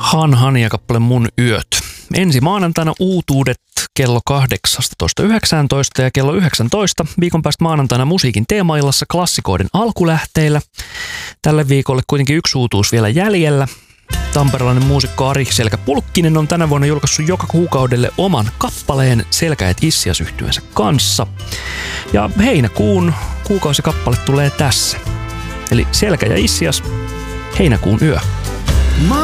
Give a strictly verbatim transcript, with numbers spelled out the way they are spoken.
Han Han ja kappale Mun yöt. Ensi maanantaina uutuudet kello kahdeksastatoista yhdeksäntoista ja kello yhdeksäntoista. Viikon päästä maanantaina musiikin teemaillassa klassikoiden alkulähteillä. Tälle viikolle kuitenkin yksi uutuus vielä jäljellä. Tamperelainen muusikko Ari Selkä-Pulkkinen on tänä vuonna julkaissut joka kuukaudelle oman kappaleen Selkä et Issias -yhtyeensä kanssa. Ja heinäkuun kuukausikappale tulee tässä. Eli Selkä ja Issias, heinäkuun yö.